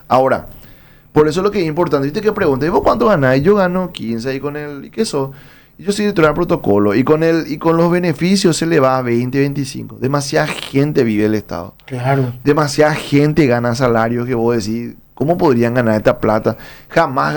Ahora, por eso lo que es importante, viste que pregunté, ¿vos cuánto ganás? Y yo gano 15 y con el, ¿y qué eso? Y yo soy director de protocolo y con el, y con los beneficios se le va a 20, 25. Demasiada gente vive el Estado. Claro. Demasiada gente gana salarios que vos decís, ¿cómo podrían ganar esta plata? Jamás